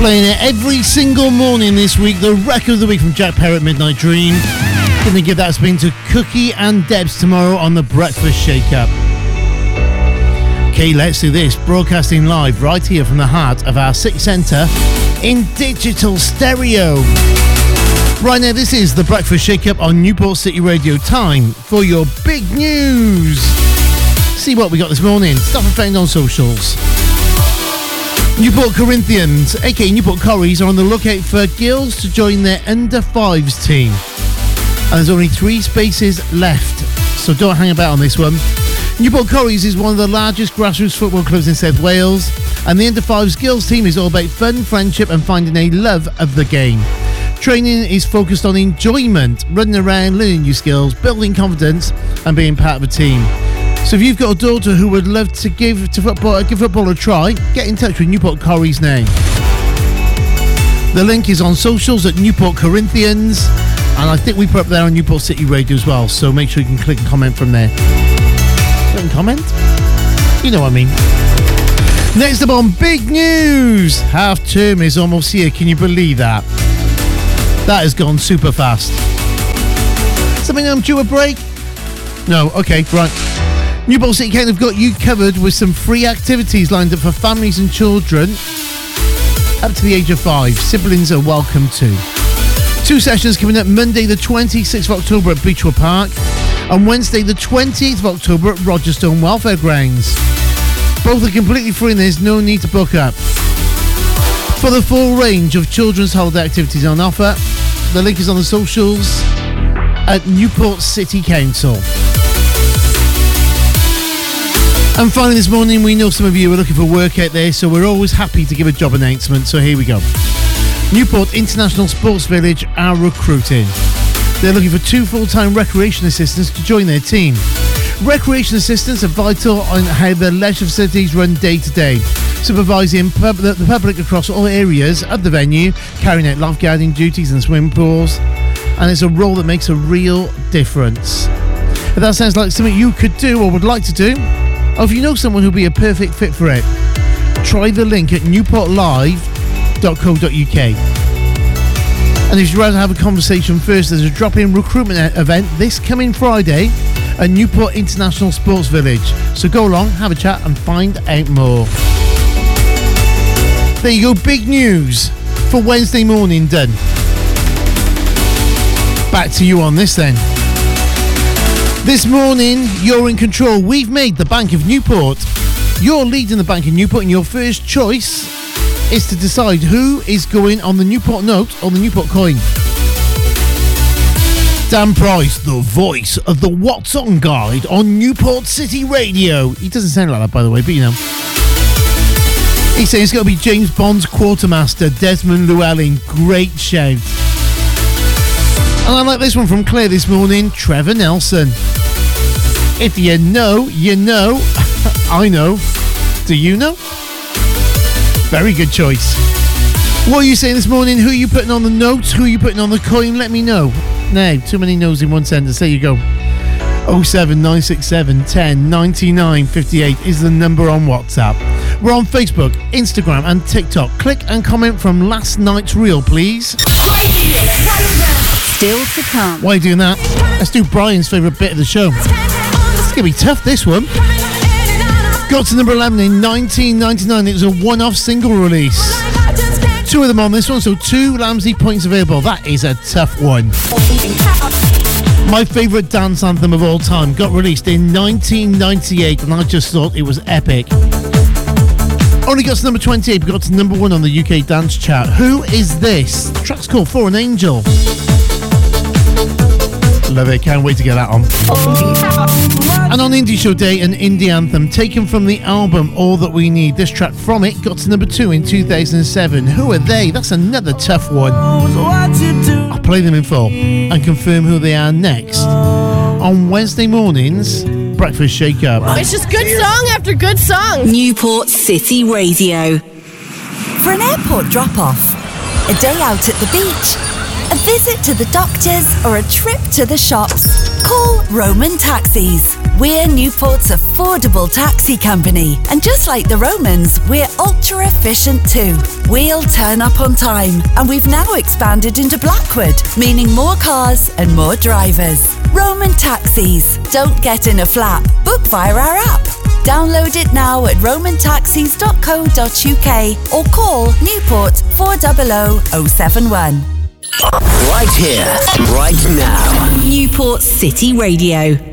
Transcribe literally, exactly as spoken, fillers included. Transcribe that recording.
Playing it every single morning this week, the record of the week from Jack Parrott, Midnight Dream. Gonna give that a spin to Cookie and Debs tomorrow on the Breakfast Shake-Up. Okay, let's do this. Broadcasting live right here from the heart of our City Centre in digital stereo. Right now, this is the Breakfast Shake-Up on Newport City Radio. Time for your big news. See what we got this morning. Stuff and found on socials. Newport Corinthians, aka Newport Corries, are on the lookout for girls to join their under fives team. And there's only three spaces left, so don't hang about on this one. Newport Corries is one of the largest grassroots football clubs in South Wales, and the under fives girls team is all about fun, friendship and finding a love of the game. Training is focused on enjoyment, running around, learning new skills, building confidence and being part of a team. So if you've got a daughter who would love to give to football, give football a try, get in touch with Newport Corries now. The link is on socials at Newport Corinthians, and I think we put up there on Newport City Radio as well, so make sure you can click and comment from there. Click and comment? You know what I mean. Next up on big news, half term is almost here. Can you believe that? That has gone super fast. Something I'm due a break? No, okay, right. Newport City Council have got you covered with some free activities lined up for families and children up to the age of five. Siblings are welcome too. Two sessions coming up Monday the twenty-sixth of October at Beechwood Park and Wednesday the twentieth of October at Rogerstone Welfare Grounds. Both are completely free and there's no need to book up. For the full range of children's holiday activities on offer, the link is on the socials at Newport City Council. And finally this morning, we know some of you are looking for work out there, so we're always happy to give a job announcement, so here we go. Newport International Sports Village are recruiting. They're looking for two full-time recreation assistants to join their team. Recreation assistants are vital on how the leisure facilities run day to day, supervising pub- the public across all areas of the venue, carrying out lifeguarding duties and swimming pools, and it's a role that makes a real difference. If that sounds like something you could do or would like to do, or if you know someone who'll be a perfect fit for it, try the link at newport live dot co dot uk. And if you'd rather have a conversation first, there's a drop-in recruitment event this coming Friday at Newport International Sports Village. So go along, have a chat and find out more. There you go, big news for Wednesday morning done. Back to you on this then. This morning, you're in control. We've made the Bank of Newport. You're leading the Bank of Newport, and your first choice is to decide who is going on the Newport note or the Newport coin. Dan Price, the voice of the What's On Guide on Newport City Radio. He doesn't sound like that, by the way, but you know. He's saying it's got to be James Bond's quartermaster, Desmond Llewellyn. Great shout. And I like this one from Claire this morning, Trevor Nelson. If you know, you know. I know. Do you know? Very good choice. What are you saying this morning? Who are you putting on the notes? Who are you putting on the coin? Let me know. Now, too many no's in one sentence. There you go. oh seven nine six seven ten ninety-nine fifty-eight is the number on WhatsApp. We're on Facebook, Instagram and TikTok. Click and comment from last night's reel, please. Still to come. Why are you doing that? Let's do Brian's favourite bit of the show. It's going to be tough, this one. Got to number eleven in nineteen ninety-nine. It was a one-off single release. Two of them on this one, so two Lamsey points available. That is a tough one. My favourite dance anthem of all time got released in nineteen ninety-eight, and I just thought it was epic. Only got to number twenty-eight, but got to number one on the U K dance chart. Who is this? The track's called For an Angel. Love it, can't wait to get that on. And on Indie Show Day, an indie anthem taken from the album All That We Need. This track from it got to number two in two thousand seven. Who are they? That's another tough one. I'll play them in full and confirm who they are next on Wednesday morning's Breakfast Shake Up. It's just good song after good song. Newport City Radio. For an airport drop-off, a day out at the beach, a visit to the doctors or a trip to the shops, call Roman Taxis. We're Newport's affordable taxi company. And just like the Romans, we're ultra efficient too. We'll turn up on time. And we've now expanded into Blackwood, meaning more cars and more drivers. Roman Taxis. Don't get in a flap. Book via our app. Download it now at roman taxis dot co dot uk or call Newport four hundred oh seven one. Right here, right now. Newport City Radio.